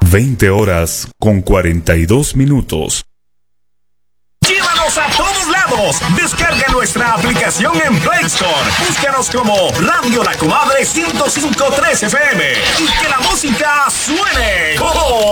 20 horas con 42 minutos. ¡Llévanos a todos lados! Descarga nuestra aplicación en Play Store. Búscanos como Radio La Comadre 105.3 FM y que la música suene. ¡Oh!